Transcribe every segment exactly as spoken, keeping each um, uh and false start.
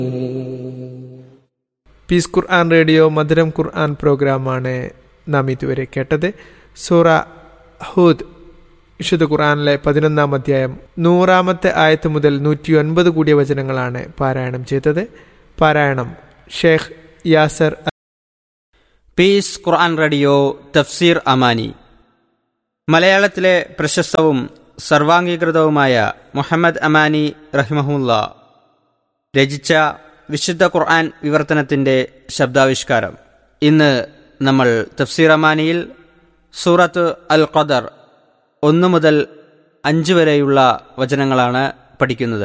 Piece ഖുർആൻ radio മധുരം ഖുർആൻ പ്രോഗ്രാമാണ് നാം ഇതുവരെ കേട്ടത്. സൂറ ഹൂദ് വിശുദ്ധ ഖുർആനിലെ പതിനൊന്നാം അധ്യായം നൂറാമത്തെ ആയത്ത് മുതൽ നൂറ്റി ഒൻപത് കൂടിയ വചനങ്ങളാണ് പാരായണം ചെയ്തത്. പാരായണം ഷേഖ് യാസർ. പീസ് ഖുർആൻ റേഡിയോ തഫ്സീർ അമാനി. മലയാളത്തിലെ പ്രശസ്തവും സർവാംഗീകൃതവുമായ മുഹമ്മദ് അമാനി റഹിമഹുല്ല രചിച്ച വിശുദ്ധ ഖുർആൻ വിവർത്തനത്തിൻ്റെ ശബ്ദാവിഷ്കാരം. ഇന്ന് നമ്മൾ തഫ്സീർ അമാനിയിൽ സൂറത്ത് അൽ ഖദർ ഒന്ന് മുതൽ അഞ്ച് വരെയുള്ള വചനങ്ങളാണ് പഠിക്കുന്നത്.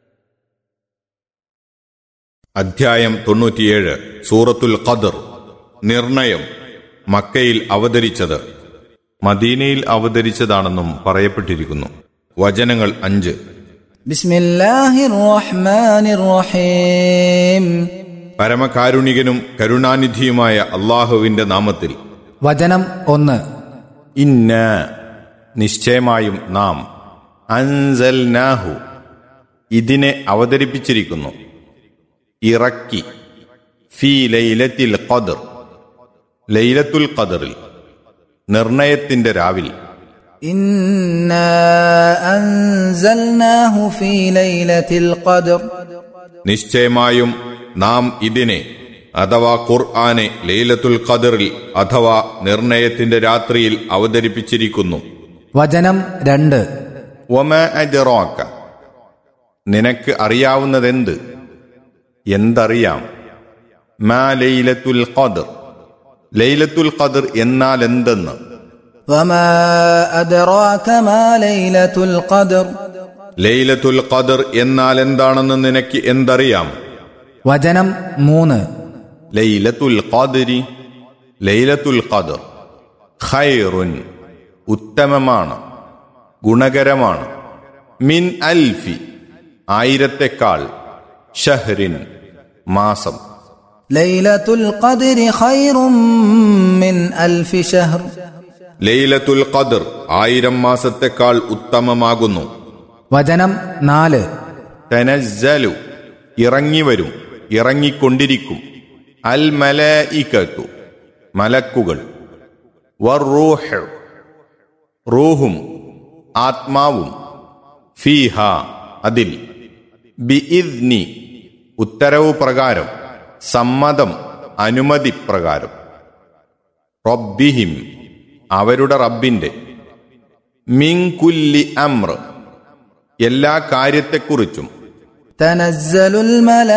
അധ്യായം തൊണ്ണൂറ്റിയേഴ്. സൂറത്തുൽ ഖദർ. നിർണയം. മക്കയിൽ അവതരിച്ചത്. മദീനയിൽ അവതരിച്ചതാണെന്നും പറയപ്പെട്ടിരിക്കുന്നു. വചനങ്ങൾ അഞ്ച്. ബിസ്മില്ലാഹിർ റഹ്മാനിർ റഹീം. പരമകാരുണികനും കരുണാനിധിയുമായ അല്ലാഹുവിന്റെ നാമത്തിൽ. വചനം ഒന്ന്. ഇന്ന നിശ്ചയമായും നാം, അൻസൽനാഹു ഇതിനെ അവതരിപ്പിച്ചിരിക്കുന്നു, ഇറക്കി, ഫീ ലൈലത്തിൽ ഖദർ ലൈലത്തുൽ ഖദറിൽ നിർണയത്തിന്റെ രാവിൽ. ഇന്നാ അൻസൽനാഹു ഫീ ലൈലത്തിൽ ഖദർ നിശ്ചയമായും നാം ഇതിനെ അഥവാ ഖുർആനെ ലൈലത്തുൽ ഖദറിൽ അഥവാ നിർണയത്തിന്റെ രാത്രിയിൽ അവതരിപ്പിച്ചിരിക്കുന്നു. വചനം രണ്ട്. വമാ അദ്റാക നിനക്ക് അറിയാവുന്നതെന്ത്? എന്തറിയാം? മാ ലൈലത്തുൽ ഖദർ ലൈലത്തുൽ ഖദർ എന്നാൽ എന്തെന്ന്. വമാ അദ്റാക മാ ലൈലത്തുൽ ഖദർ ലൈലത്തുൽ ഖദർ എന്നാൽ എന്താണെന്ന് നിനക്ക് എന്തറിയാം? വചനം മൂന്ന്. ലൈലത്തുൽ ഖദരി ലൈലത്തുൽ ഖദർ ഖൈറുൻ ഉത്തമമാണ്, ഗുണകരമാണ്, മിൻ അൽഫി ആയിരത്തെക്കാൾ, ഷഹ്റിൻ മാസം. ലൈലത്തുൽ ഖദ്രി ഖൈറും മിൻ അൽഫി ഷഹ്ർ ലൈലത്തുൽ ഖദർ ആയിരം മാസത്തെക്കാൾ ഉത്തമമാകുന്നു. വചനം നാല്. തനസ്സലു ഇറങ്ങിവരും, ഇറങ്ങിക്കൊണ്ടിരിക്കും, അൽ മലായികത്തു മലക്കുകൾ, വറൂഹ് റൂഹും ആത്മാവും, ഫീഹ അതിൽ, ബിഇദ്നി ഉത്തരവ് പ്രകാരം, സമ്മതം അനുമതി പ്രകാരം, റബ്ബിഹിം അവരുടെ റബ്ബിന്റെ, മിൻ കുല്ലി അംർ എല്ലാ കാര്യത്തെക്കുറിച്ചും, തനസ്സലുൽ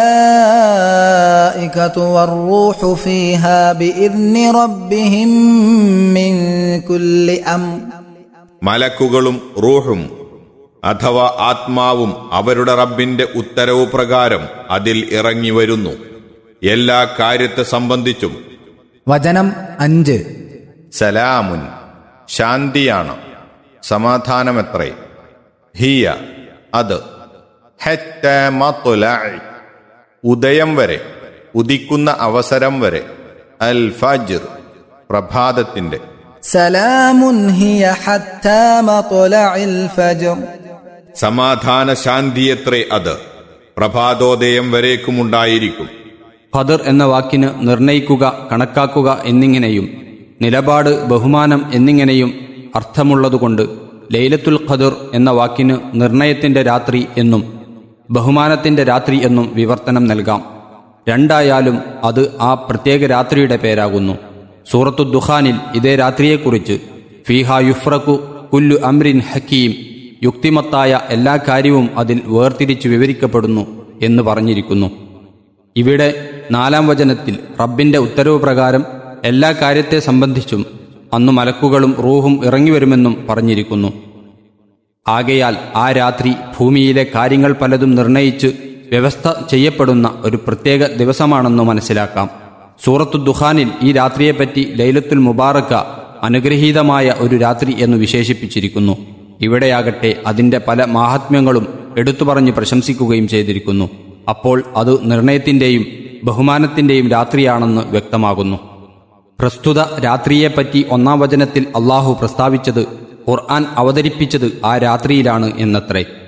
മലായികതു വറൂഹു ഫീഹാ ബിഇദ്നി റബ്ബിഹിം മിൻ കുല്ലി അംർ മലക്കുകളും റൂഹും അഥവാ ആത്മാവും അവരുടെ റബ്ബിന്റെ ഉത്തരവ് പ്രകാരം അതിൽ ഇറങ്ങി വരുന്നു, എല്ലാ കാര്യത്തെ സംബന്ധിച്ചും. വചനം അഞ്ച്. സലാമുൻ ശാന്തിയാണ്, സമാധാനമത്രേ, ഹിയ അത്, ഹത്താ മത്ലഇ ഉദയം വരെ, ഉദിക്കുന്ന അവസരം വരെ, അൽ ഫജ്ർ പ്രഭാതത്തിന്റെ. സലാമുൻ ഹിയ ഹത്താ മത്ലഇൽ ഫജ്ർ സമാധാന ശാന്തിയത്രേ അത്, പ്രഭാതോദയം വരേക്കുമുണ്ടായിരിക്കും. ഖദർ എന്ന വാക്കിന് നിർണയിക്കുക, കണക്കാക്കുക എന്നിങ്ങനെയും നിലപാട്, ബഹുമാനം എന്നിങ്ങനെയും അർത്ഥമുള്ളതുകൊണ്ട് ലൈലത്തുൽ ഖദർ എന്ന വാക്കിന് നിർണയത്തിന്റെ രാത്രി എന്നും ബഹുമാനത്തിന്റെ രാത്രി എന്നും വിവർത്തനം നൽകാം. രണ്ടായാലും അത് ആ പ്രത്യേക രാത്രിയുടെ പേരാകുന്നു. സൂറത്തു ദുഖാനിൽ ഇതേ രാത്രിയെക്കുറിച്ച് ഫീഹാ യുഫ്രഖു കുല്ലു അംരിൻ ഹക്കീം യുക്തിമത്തായ എല്ലാ കാര്യവും അതിൽ വേർതിരിച്ച് വിവരിക്കപ്പെടുന്നു എന്ന് പറഞ്ഞിരിക്കുന്നു. ഇവിടെ നാലാം വചനത്തിൽ റബ്ബിന്റെ ഉത്തരവ് പ്രകാരം എല്ലാ കാര്യത്തെ സംബന്ധിച്ചും അന്നു മലക്കുകളും റൂഹും ഇറങ്ങിവരുമെന്നും പറഞ്ഞിരിക്കുന്നു. ആകയാൽ ആ രാത്രി ഭൂമിയിലെ കാര്യങ്ങൾ പലതും നിർണയിച്ച് വ്യവസ്ഥ ചെയ്യപ്പെടുന്ന ഒരു പ്രത്യേക ദിവസമാണെന്ന് മനസ്സിലാക്കാം. സൂറത്തു ദുഖാനിൽ ഈ രാത്രിയെപ്പറ്റി ലൈലത്തുൽ മുബാറക്ക അനുഗ്രഹീതമായ ഒരു രാത്രി എന്ന് വിശേഷിപ്പിച്ചിരിക്കുന്നു. ഇവിടെയാകട്ടെ അതിൻ്റെ പല മാഹാത്മ്യങ്ങളും എടുത്തുപറഞ്ഞ് പ്രശംസിക്കുകയും ചെയ്തിരിക്കുന്നു. അപ്പോൾ അത് നിർണയത്തിൻ്റെയും ബഹുമാനത്തിൻ്റെയും രാത്രിയാണെന്ന് വ്യക്തമാകുന്നു. പ്രസ്തുത രാത്രിയെപ്പറ്റി ഒന്നാം വചനത്തിൽ അള്ളാഹു പ്രസ്താവിച്ചത് ഖുർആൻ അവതരിപ്പിച്ചത് ആ രാത്രിയിലാണ് എന്നത്രേ.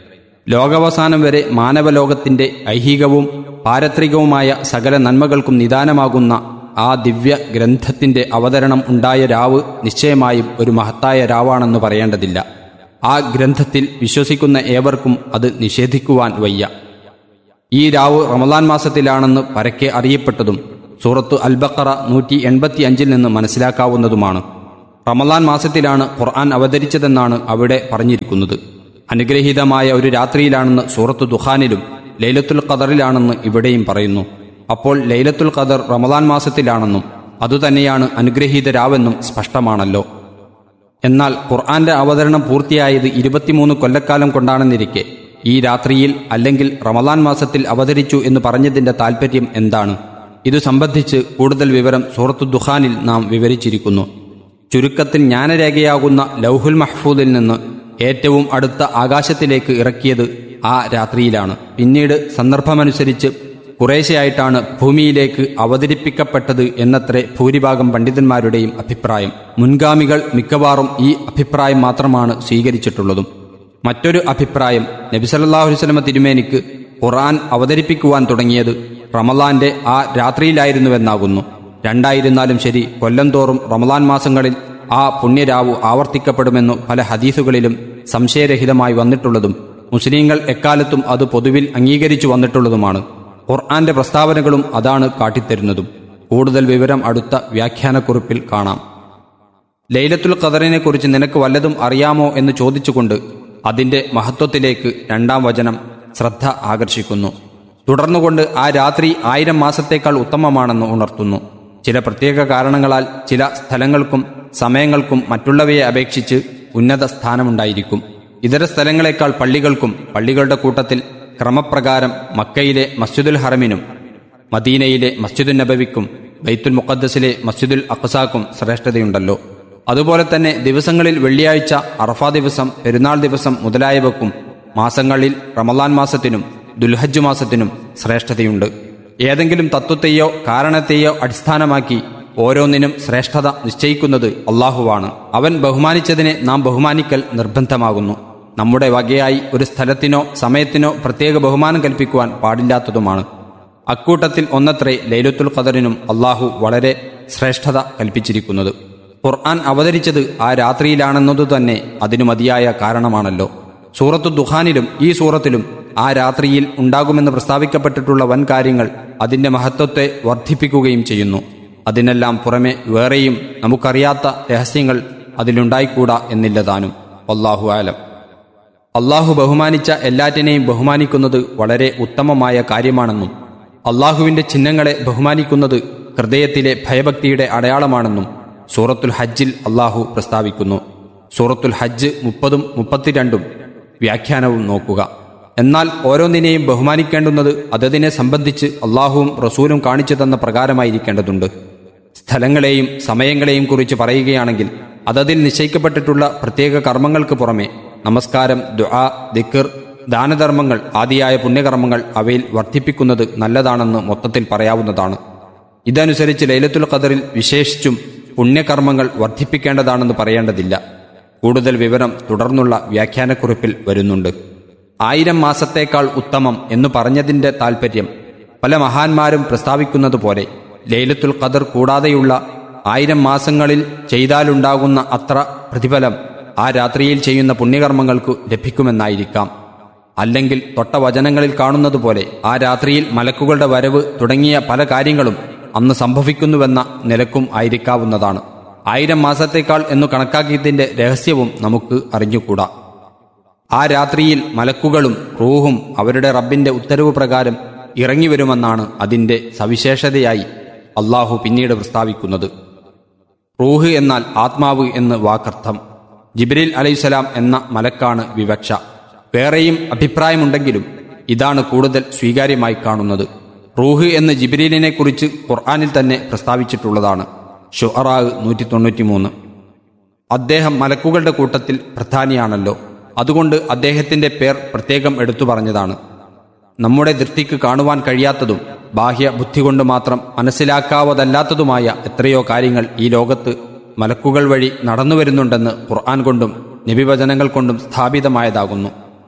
ലോകാവസാനം വരെ മാനവലോകത്തിൻ്റെ ഐഹികവും പാരത്രികവുമായ സകല നന്മകൾക്കും നിദാനമാകുന്ന ആ ദിവ്യ ഗ്രന്ഥത്തിൻ്റെ അവതരണം ഉണ്ടായ രാവ് നിശ്ചയമായും ഒരു മഹത്തായ രാവാണെന്ന് പറയേണ്ടതില്ല. ആ ഗ്രന്ഥത്തിൽ വിശ്വസിക്കുന്ന ഏവർക്കും അത് നിഷേധിക്കുവാൻ വയ്യ. ഈ രാവ് റമദാൻ മാസത്തിലാണെന്ന് പരക്കെ അറിയപ്പെട്ടതും സൂറത്ത് അൽ ബഖറ നൂറ്റി എൺപത്തി അഞ്ചിൽ നിന്ന് മനസ്സിലാക്കാവുന്നതുമാണ്. റമദാൻ മാസത്തിലാണ് ഖുർആൻ അവതരിച്ചതെന്നാണ് അവിടെ പറഞ്ഞിരിക്കുന്നത്. അനുഗ്രഹീതമായ ഒരു രാത്രിയിലാണെന്ന് സൂറത്ത് ദുഖാനിലും ലൈലത്തുൽ ഖദറിലാണെന്ന് ഇവിടെയും പറയുന്നു. അപ്പോൾ ലൈലത്തുൽ ഖദർ റമദാൻ മാസത്തിലാണെന്നും അതുതന്നെയാണ് അനുഗ്രഹീത രാവെന്നും സ്പഷ്ടമാണല്ലോ. എന്നാൽ ഖുർആന്റെ അവതരണം പൂർത്തിയായത് ഇരുപത്തിമൂന്ന് കൊല്ലക്കാലം കൊണ്ടാണെന്നിരിക്കെ ഈ രാത്രിയിൽ അല്ലെങ്കിൽ റമദാൻ മാസത്തിൽ അവതരിച്ചു എന്ന് പറഞ്ഞതിന്റെ താൽപ്പര്യം എന്താണ്? ഇതു സംബന്ധിച്ച് കൂടുതൽ വിവരം സൂറത്തു ദുഖാനിൽ നാം വിവരിച്ചിരിക്കുന്നു. ചുരുക്കത്തിൽ ജ്ഞാനരേഖയാകുന്ന ലൗഹുൽ മഹ്ഫൂദിൽ നിന്ന് ഏറ്റവും അടുത്ത ആകാശത്തിലേക്ക് ഇറക്കിയത് ആ രാത്രിയിലാണ്. പിന്നീട് സന്ദർഭമനുസരിച്ച് കുറേശ്ശെയായിട്ടാണ് ഭൂമിയിലേക്ക് അവതരിപ്പിക്കപ്പെട്ടത് എന്നത്രേ ഭൂരിഭാഗം പണ്ഡിതന്മാരുടെയും അഭിപ്രായം. മുൻഗാമികൾ മിക്കവാറും ഈ അഭിപ്രായം മാത്രമാണ് സ്വീകരിച്ചിട്ടുള്ളതും. മറ്റൊരു അഭിപ്രായം നബി സല്ലല്ലാഹു അലൈഹി വസല്ലം തിരുമേനിക്ക് ഖുർആൻ അവതരിപ്പിക്കുവാൻ തുടങ്ങിയത് റമളാന്റെ ആ രാത്രിയിലായിരുന്നുവെന്നാകുന്നു. രണ്ടായിരുന്നാലും ശരി, കൊല്ലം തോറും റമളാൻ മാസങ്ങളിൽ ആ പുണ്യരാവു ആവർത്തിക്കപ്പെടുമെന്നു പല ഹദീസുകളിലും സംശയരഹിതമായി വന്നിട്ടുള്ളതും മുസ്ലിങ്ങൾ എക്കാലത്തും അത് പൊതുവിൽ അംഗീകരിച്ചു വന്നിട്ടുള്ളതുമാണ്. ഖുർആന്റെ പ്രസ്താവനകളും അതാണ് കാട്ടിത്തരുന്നതും. കൂടുതൽ വിവരം അടുത്ത വ്യാഖ്യാനക്കുറിപ്പിൽ കാണാം. ലൈലത്തുൽ ഖദറിനെക്കുറിച്ച് നിനക്ക് വല്ലതും അറിയാമോ എന്ന് ചോദിച്ചുകൊണ്ട് അതിന്റെ മഹത്വത്തിലേക്ക് രണ്ടാം വചനം ശ്രദ്ധ ആകർഷിക്കുന്നു. തുടർന്നുകൊണ്ട് ആ രാത്രി ആയിരം മാസത്തേക്കാൾ ഉത്തമമാണെന്ന് ഉണർത്തുന്നു. ചില പ്രത്യേക കാരണങ്ങളാൽ ചില സ്ഥലങ്ങൾക്കും സമയങ്ങൾക്കും മറ്റുള്ളവയെ അപേക്ഷിച്ച് ഉന്നത സ്ഥാനമുണ്ടായിരിക്കും. ഇതര സ്ഥലങ്ങളെക്കാൾ പള്ളികൾക്കും പള്ളികളുടെ കൂട്ടത്തിൽ ക്രമപ്രകാരം മക്കയിലെ മസ്ജിദുൽ ഹറമിനും മദീനയിലെ മസ്ജിദുൽ നബവിക്കും ബൈത്തുൽ മുഖദ്ദസിലെ മസ്ജിദുൽ അഖ്സാക്കും ശ്രേഷ്ഠതയുണ്ടല്ലോ. അതുപോലെ തന്നെ ദിവസങ്ങളിൽ വെള്ളിയാഴ്ച, അറഫാ ദിവസം, പെരുന്നാൾ ദിവസം മുതലായവക്കും മാസങ്ങളിൽ റമളാൻ മാസത്തിനും ദുൽഹജ്ജ് മാസത്തിനും ശ്രേഷ്ഠതയുണ്ട്. ഏതെങ്കിലും തത്വത്തെയോ കാരണത്തെയോ അടിസ്ഥാനമാക്കി ഓരോന്നിനും ശ്രേഷ്ഠത നിശ്ചയിക്കുന്നത് അള്ളാഹുവാണ്. അവൻ ബഹുമാനിച്ചതിനെ നാം ബഹുമാനിക്കൽ നിർബന്ധമാകുന്നു. നമ്മുടെ വകയായി ഒരു സ്ഥലത്തിനോ സമയത്തിനോ പ്രത്യേക ബഹുമാനം കൽപ്പിക്കുവാൻ പാടില്ലാത്തതുമാണ്. അക്കൂട്ടത്തിൽ ഒന്നത്രേ ലൈലത്തുൽ ഖദറിനും അള്ളാഹു വളരെ ശ്രേഷ്ഠത കൽപ്പിച്ചിരിക്കുന്നത്. ഖുർആൻ അവതരിച്ചത് ആ രാത്രിയിലാണെന്നതു തന്നെ അതിനു മതിയായ കാരണമാണല്ലോ. സൂറത്തു ദുഖാനിലും ഈ സൂറത്തിലും ആ രാത്രിയിൽ ഉണ്ടാകുമെന്ന് പ്രസ്താവിക്കപ്പെട്ടിട്ടുള്ള വൻ കാര്യങ്ങൾ അതിന്റെ മഹത്വത്തെ വർദ്ധിപ്പിക്കുകയും ചെയ്യുന്നു. അതിനെല്ലാം പുറമെ വേറെയും നമുക്കറിയാത്ത രഹസ്യങ്ങൾ അതിലുണ്ടായിക്കൂടാ എന്നില്ലതാനും. വല്ലാഹു ആലം. അള്ളാഹു ബഹുമാനിച്ച എല്ലാറ്റിനെയും ബഹുമാനിക്കുന്നത് വളരെ ഉത്തമമായ കാര്യമാണെന്നും അള്ളാഹുവിന്റെ ചിഹ്നങ്ങളെ ബഹുമാനിക്കുന്നത് ഹൃദയത്തിലെ ഭയഭക്തിയുടെ അടയാളമാണെന്നും സൂറത്തുൽ ഹജ്ജിൽ അള്ളാഹു പ്രസ്താവിക്കുന്നു. സൂറത്തുൽ ഹജ്ജ് മുപ്പതും മുപ്പത്തിരണ്ടും വ്യാഖ്യാനവും നോക്കുക. എന്നാൽ ഓരോന്നിനെയും ബഹുമാനിക്കേണ്ടുന്നത് അതതിനെ സംബന്ധിച്ച് അള്ളാഹുവും റസൂലും കാണിച്ചു തന്ന പ്രകാരമായിരിക്കേണ്ടതുണ്ട്. സ്ഥലങ്ങളെയും സമയങ്ങളെയും കുറിച്ച് പറയുകയാണെങ്കിൽ അതതിൽ നിശ്ചയിക്കപ്പെട്ടിട്ടുള്ള പ്രത്യേക കർമ്മങ്ങൾക്ക് പുറമെ നമസ്കാരം, ദുആ, ദിക്ർ, ദാനധർമ്മങ്ങൾ ആദിയായ പുണ്യകർമ്മങ്ങൾ അവയിൽ വർദ്ധിപ്പിക്കുന്നത് നല്ലതാണെന്ന് മൊത്തത്തിൽ പറയാവുന്നതാണ്. ഇതനുസരിച്ച് ലൈലത്തുൽ ഖദറിൽ വിശേഷിച്ചും പുണ്യകർമ്മങ്ങൾ വർദ്ധിപ്പിക്കേണ്ടതാണെന്ന് പറയേണ്ടതില്ല. കൂടുതൽ വിവരം തുടർന്നുള്ള വ്യാഖ്യാനക്കുറിപ്പിൽ വരുന്നുണ്ട്. ആയിരം മാസത്തേക്കാൾ ഉത്തമം എന്ന് പറഞ്ഞതിന്റെ താൽപ്പര്യം പല മഹാന്മാരും പ്രസ്താവിക്കുന്നത് പോലെ ലൈലത്തുൽ ഖദർ കൂടാതെയുള്ള ആയിരം മാസങ്ങളിൽ ചെയ്താലുണ്ടാകുന്ന അത്ര പ്രതിഫലം ആ രാത്രിയിൽ ചെയ്യുന്ന പുണ്യകർമ്മങ്ങൾക്ക് ലഭിക്കുമെന്നായിരിക്കാം. അല്ലെങ്കിൽ തൊട്ട വചനങ്ങളിൽ കാണുന്നതുപോലെ ആ രാത്രിയിൽ മലക്കുകളുടെ വരവ് തുടങ്ങിയ പല കാര്യങ്ങളും അന്ന് സംഭവിക്കുന്നുവെന്ന നിലക്കും ആയിരിക്കാവുന്നതാണ്. ആയിരം മാസത്തേക്കാൾ എന്നു കണക്കാക്കിയതിന്റെ രഹസ്യവും നമുക്ക് അറിഞ്ഞുകൂടാ. ആ രാത്രിയിൽ മലക്കുകളും റൂഹും അവരുടെ റബ്ബിന്റെ ഉത്തരവ് പ്രകാരം ഇറങ്ങിവരുമെന്നാണ് അതിന്റെ സവിശേഷതയായി അള്ളാഹു പിന്നീട് പ്രസ്താവിക്കുന്നത്. റൂഹ് എന്നാൽ ആത്മാവ് എന്ന് വാക്കർത്ഥം. ജിബ്രീൽ അലൈഹിസ്സലാം എന്ന മലക്കാണ് വിവക്ഷ. വേറെയും അഭിപ്രായമുണ്ടെങ്കിലും ഇതാണ് കൂടുതൽ സ്വീകാര്യമായി കാണുന്നത്. റൂഹ് എന്ന് ജിബ്രീലിനെ കുറിച്ച് ഖുർആനിൽ തന്നെ പ്രസ്താവിച്ചിട്ടുള്ളതാണ്. ശുഅറാ നൂറ്റി തൊണ്ണൂറ്റി മൂന്ന്. അദ്ദേഹം മലക്കുകളുടെ കൂട്ടത്തിൽ പ്രധാനിയാണല്ലോ. അതുകൊണ്ട് അദ്ദേഹത്തിന്റെ പേർ പ്രത്യേകം എടുത്തു പറഞ്ഞതാണ്. നമ്മുടെ ദൃഷ്ടിക്ക് കാണുവാൻ കഴിയാത്തതും ബാഹ്യ ബുദ്ധി കൊണ്ട് മാത്രം മനസ്സിലാക്കാവതല്ലാത്തതുമായ എത്രയോ കാര്യങ്ങൾ ഈ ലോകത്ത് മലക്കുകൾ വഴി നടന്നുവരുന്നുണ്ടെന്ന് ഖുർആൻ കൊണ്ടും നബിവചനങ്ങൾ കൊണ്ടും സ്ഥാപിതമായതാകുന്നു.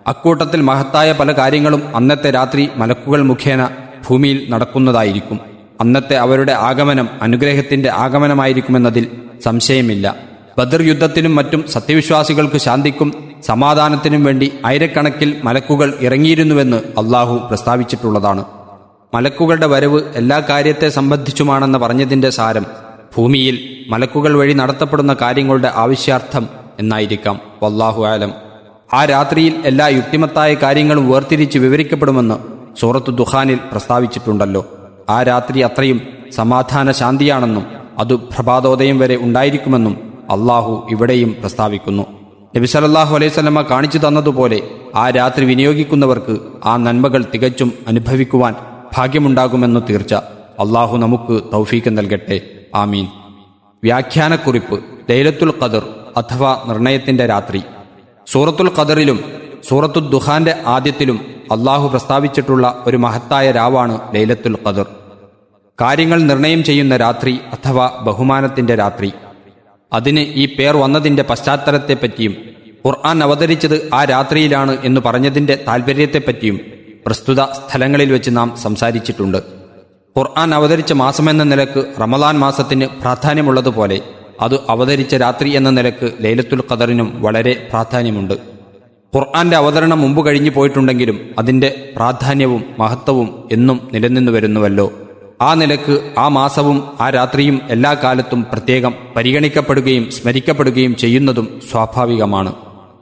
അക്കൂട്ടത്തിൽ മഹത്തായ പല കാര്യങ്ങളും അന്നത്തെ രാത്രി മലക്കുകൾ മുഖേന ഭൂമിയിൽ നടക്കുന്നതായിരിക്കും. അന്നത്തെ അവരുടെ ആഗമനം അനുഗ്രഹത്തിന്റെ ആഗമനമായിരിക്കുമെന്നതിൽ സംശയമില്ല. ബദർ യുദ്ധത്തിനും മറ്റും സത്യവിശ്വാസികൾക്ക് ശാന്തിക്കും സമാധാനത്തിനും വേണ്ടി ആയിരക്കണക്കിൽ മലക്കുകൾ ഇറങ്ങിയിരുന്നുവെന്ന് അള്ളാഹു പ്രസ്താവിച്ചിട്ടുള്ളതാണ്. മലക്കുകളുടെ വരവ് എല്ലാ കാര്യത്തെ സംബന്ധിച്ചുമാണെന്ന് പറഞ്ഞതിന്റെ സാരം ഭൂമിയിൽ മലക്കുകൾ വഴി നടത്തപ്പെടുന്ന കാര്യങ്ങളുടെ ആവശ്യാർത്ഥം എന്നായിരിക്കാം. വല്ലാഹു ആലം. ആ രാത്രിയിൽ എല്ലാ യുക്തിമത്തായ കാര്യങ്ങളും വേർതിരിച്ച് വിവരിക്കപ്പെടുമെന്ന് സൂറത്തു ദുഖാനിൽ പ്രസ്താവിച്ചിട്ടുണ്ടല്ലോ. ആ രാത്രി അത്രയും സമാധാന ശാന്തിയാണെന്നും അത് പ്രഭാതോദയം വരെ ഉണ്ടായിരിക്കുമെന്നും അള്ളാഹു ഇവിടെയും പ്രസ്താവിക്കുന്നു. നബി സല്ലല്ലാഹു അലൈഹി വസല്ലമ കാണിച്ചു തന്നതുപോലെ ആ രാത്രി വിനിയോഗിക്കുന്നവർക്ക് ആ നന്മകൾ തികച്ചും അനുഭവിക്കുവാൻ ഭാഗ്യമുണ്ടാകുമെന്ന് തീർച്ച. അള്ളാഹു നമുക്ക് തൗഫീക്ക് നൽകട്ടെ. ആമീൻ. വ്യാഖ്യാനക്കുറിപ്പ്. ലൈലത്തുൽ ഖദർ അഥവാ നിർണയത്തിന്റെ രാത്രി. സൂറത്തുൽ ഖദറിലും സൂറത്തു ദുഖാന്റെ ആദ്യത്തിലും അള്ളാഹു പ്രസ്താവിച്ചിട്ടുള്ള ഒരു മഹത്തായ രാവാണ് ലൈലത്തുൽ ഖദർ. കാര്യങ്ങൾ നിർണയം ചെയ്യുന്ന രാത്രി അഥവാ ബഹുമാനത്തിന്റെ രാത്രി. അതിന് ഈ പേർ വന്നതിന്റെ പശ്ചാത്തലത്തെപ്പറ്റിയും ഖുർആൻ അവതരിച്ചത് ആ രാത്രിയിലാണ് എന്ന് പറഞ്ഞതിന്റെ താൽപര്യത്തെപ്പറ്റിയും പ്രസ്തുത സ്ഥലങ്ങളിൽ വെച്ച് നാം സംസാരിച്ചിട്ടുണ്ട്. ഖുർആൻ അവതരിച്ച മാസമെന്ന നിലക്ക് റമദാൻ മാസത്തിന് പ്രാധാന്യമുള്ളതുപോലെ അത് അവതരിച്ച രാത്രി എന്ന നിലക്ക് ലൈലത്തുൽ ഖദറിനും വളരെ പ്രാധാന്യമുണ്ട്. ഖുർആന്റെ അവതരണം മുമ്പ് കഴിഞ്ഞു പോയിട്ടുണ്ടെങ്കിലും അതിന്റെ പ്രാധാന്യവും മഹത്വവും എന്നും നിലനിന്നു വരുന്നുവല്ലോ. ആ നിലക്ക് ആ മാസവും ആ രാത്രിയും എല്ലാ കാലത്തും പ്രത്യേകം പരിഗണിക്കപ്പെടുകയും സ്മരിക്കപ്പെടുകയും ചെയ്യുന്നതും സ്വാഭാവികമാണ്.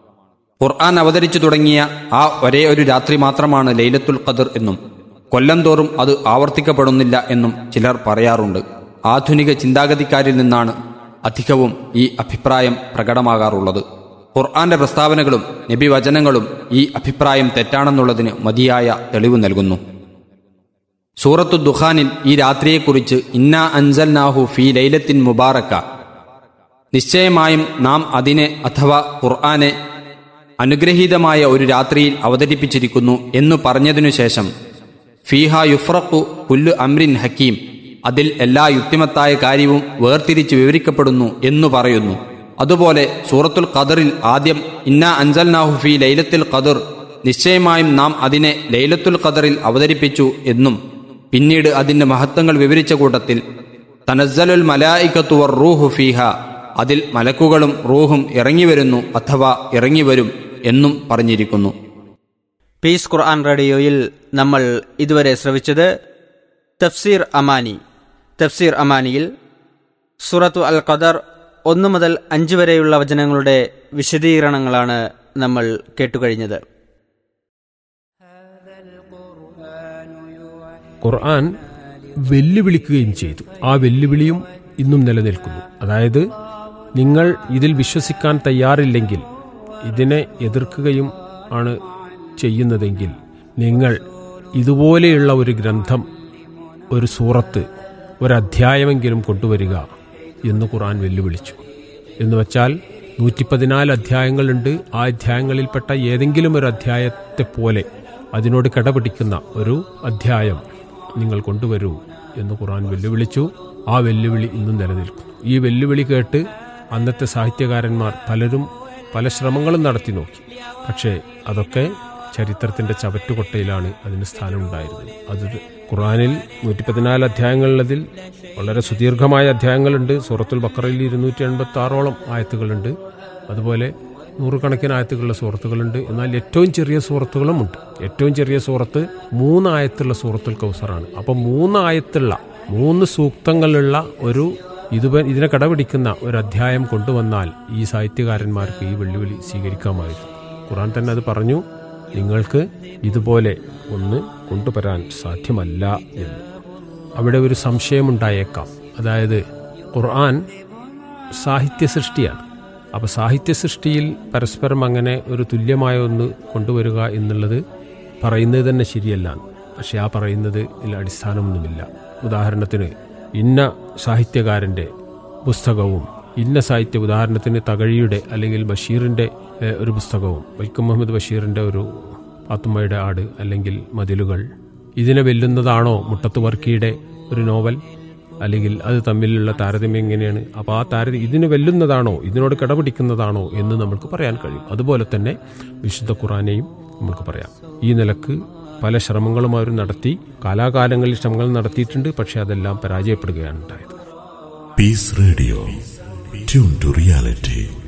ഖുർആൻ അവതരിച്ചു തുടങ്ങിയ ആ ഒരേ ഒരു രാത്രി മാത്രമാണ് ലൈലത്തുൽ ഖദർ എന്നും കൊല്ലം തോറും അത് ആവർത്തിക്കപ്പെടുന്നില്ല എന്നും ചിലർ പറയാറുണ്ട്. ആധുനിക ചിന്താഗതിക്കാരിൽ നിന്നാണ് അധികവും ഈ അഭിപ്രായം പ്രകടമാകാറുള്ളത്. ഖുർആന്റെ പ്രസ്താവനകളും നബി വചനങ്ങളും ഈ അഭിപ്രായം തെറ്റാണെന്നുള്ളതിന് മതിയായ തെളിവ് നൽകുന്നു. സൂറത്തു ദുഖാനിൽ ഈ രാത്രിയെക്കുറിച്ച് ഇന്നാ അൻസൽനാഹു ഫീ ലൈലത്തിൻ മുബാറക്ക, നിശ്ചയമായും നാം അതിനെ അഥവാ ഖുർആനെ അനുഗ്രഹീതമായ ഒരു രാത്രിയിൽ അവതരിപ്പിച്ചിരിക്കുന്നു എന്നു പറഞ്ഞതിനു ശേഷം ഫീഹ യുഫ്രഖു കുല്ലു അംരിൻ ഹക്കീം, അതിൽ എല്ലാ യുക്തിമത്തായ കാര്യവും വേർതിരിച്ച് വിവരിക്കപ്പെടുന്നു എന്നു പറയുന്നു. അതുപോലെ സൂറത്തുൽ ഖദറിൽ ആദ്യം ഇന്നാ അൻസൽനാഹു ഫീ ലൈലത്തുൽ ഖദർ, നിശ്ചയമായും നാം അതിനെ ലൈലത്തുൽ ഖദറിൽ അവതരിപ്പിച്ചു എന്നും പിന്നീട് അതിന്റെ മഹത്വങ്ങൾ വിവരിച്ച കൂട്ടത്തിൽ തനസ്സലുൽ മലായികത്തു വർ-റൂഹു ഫീഹ, അതിൽ മലക്കുകളും റൂഹും ഇറങ്ങിവരുന്നു അഥവാ ഇറങ്ങിവരും എന്നും പറഞ്ഞിരിക്കുന്നു. പീസ് ഖുർആൻ റേഡിയോയിൽ നമ്മൾ ഇതുവരെ ശ്രവിച്ചത് തഫ്സീർ അമാനി. തഫ്സീർ അമാനിയിൽ സൂറത്തു അൽ ഖദർ ഒന്ന് മുതൽ അഞ്ച് വരെയുള്ള വചനങ്ങളുടെ വിശദീകരണങ്ങളാണ് നമ്മൾ കേട്ടുകഴിഞ്ഞത്. ഖുർആൻ വെല്ലുവിളിക്കുകയും ചെയ്തു. ആ വെല്ലുവിളിയും ഇന്നും നിലനിൽക്കുന്നു. അതായത്, നിങ്ങൾ ഇതിൽ വിശ്വസിക്കാൻ തയ്യാറില്ലെങ്കിൽ, ഇതിനെ എതിർക്കുകയും ആണ് ചെയ്യുന്നതെങ്കിൽ, നിങ്ങൾ ഇതുപോലെയുള്ള ഒരു ഗ്രന്ഥം, ഒരു സൂറത്ത്, ഒരധ്യായമെങ്കിലും കൊണ്ടുവരിക എന്ന് ഖുർആൻ വെല്ലുവിളിച്ചു. എന്ന് വച്ചാൽ നൂറ്റി പതിനാല് അധ്യായങ്ങളുണ്ട്. ആ അധ്യായങ്ങളിൽപ്പെട്ട ഏതെങ്കിലും ഒരു അധ്യായത്തെ പോലെ അതിനോട് കിടപിടിക്കുന്ന ഒരു അധ്യായം നിങ്ങൾ കൊണ്ടുവരൂ എന്ന് ഖുർആൻ വെല്ലുവിളിച്ചു. ആ വെല്ലുവിളി ഇന്നും നിലനിൽക്കുന്നു. ഈ വെല്ലുവിളി കേട്ട് അന്നത്തെ സാഹിത്യകാരന്മാർ പലരും പല ശ്രമങ്ങളും നടത്തി നോക്കി. പക്ഷേ അതൊക്കെ ചരിത്രത്തിന്റെ ചവറ്റുകൊട്ടയിലാണ് അതിന് സ്ഥാനമുണ്ടായിരുന്നത്. അത് ഖുർആനിൽ നൂറ്റി പതിനാല് അധ്യായങ്ങളുള്ളതിൽ വളരെ സുദീർഘമായ അധ്യായങ്ങളുണ്ട്. സൂറത്തുൽ ബഖറയിൽ ഇരുന്നൂറ്റി എൺപത്തി ആറോളം ആയത്തുകളുണ്ട്. അതുപോലെ നൂറുകണക്കിന് ആയത്തുകളുള്ള സൂറത്തുകളുണ്ട്. എന്നാൽ ഏറ്റവും ചെറിയ സൂറത്തുകളും ഉണ്ട്. ഏറ്റവും ചെറിയ സൂറത്ത് മൂന്ന് ആയത്തുള്ള സൂറത്തുൽ കൗസറാണ്. അപ്പം മൂന്ന് ആയത്തുള്ള മൂന്ന് സൂക്തങ്ങളുള്ള ഒരു ഇത് ഇതിനെ കടപിടിക്കുന്ന ഒരു അധ്യായം കൊണ്ടുവന്നാൽ ഈ സാഹിത്യകാരന്മാർക്ക് ഈ വെല്ലുവിളി സ്വീകരിക്കാമായിരുന്നു. ഖുർആൻ തന്നെ അത് പറഞ്ഞു, നിങ്ങൾക്ക് ഇതുപോലെ ഒന്ന് കൊണ്ടുവരാൻ സാധ്യമല്ല എന്ന്. അവിടെ ഒരു സംശയമുണ്ടായേക്കാം. അതായത്, ഖുർആൻ സാഹിത്യ സൃഷ്ടിയാണ്. അപ്പോൾ സാഹിത്യ സൃഷ്ടിയിൽ പരസ്പരം അങ്ങനെ ഒരു തുല്യമായ ഒന്ന് കൊണ്ടുവരിക എന്നുള്ളത് പറയുന്നത് തന്നെ ശരിയല്ല. പക്ഷെ ആ പറയുന്നത് ഇതിൽ അടിസ്ഥാനമൊന്നുമില്ല. ഉദാഹരണത്തിന്, ഇന്ന സാഹിത്യകാരൻ്റെ പുസ്തകവും ഇന്ന സാഹിത്യ, ഉദാഹരണത്തിന് തകഴിയുടെ അല്ലെങ്കിൽ ബഷീറിൻ്റെ ഒരു പുസ്തകവും വൈക്കം മുഹമ്മദ് ബഷീറിൻ്റെ ഒരു പാത്തുമ്മയുടെ ആട് അല്ലെങ്കിൽ മതിലുകൾ, ഇതിനെ വെല്ലുന്നതാണോ മുട്ടത്ത് വർക്കിയുടെ ഒരു നോവൽ? അല്ലെങ്കിൽ അത് തമ്മിലുള്ള താരതമ്യം എങ്ങനെയാണ്? അപ്പോൾ ആ താരതമ്യം ഇതിന് വെല്ലുന്നതാണോ, ഇതിനോട് കിടപിടിക്കുന്നതാണോ എന്ന് നമുക്ക് പറയാൻ കഴിയും. അതുപോലെ തന്നെ വിശുദ്ധ ഖുർആനെയും നമുക്ക് പറയാം. ഈ നിലക്ക് പല ശ്രമങ്ങളും അവർ നടത്തി, കാലാകാലങ്ങളിൽ ശ്രമങ്ങൾ നടത്തിയിട്ടുണ്ട്. പക്ഷെ അതെല്ലാം പരാജയപ്പെടുകയാണ് ഉണ്ടായത്. Piece radio, tune to reality.